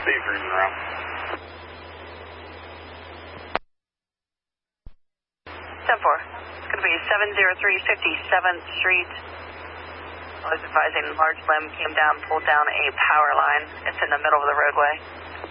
Steve's reading around. 10-4. It's going to be 703 57th Street. I was advising large limb came down, pulled down a power line. It's in the middle of the roadway.